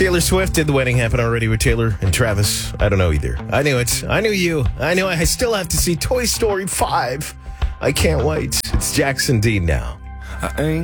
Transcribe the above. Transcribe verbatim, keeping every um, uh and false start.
Taylor Swift, did the wedding happen already with Taylor and Travis? I don't know either. I knew it. I knew you. I knew I still have to see Toy Story five. I can't wait. It's Jackson Dean now. I ain't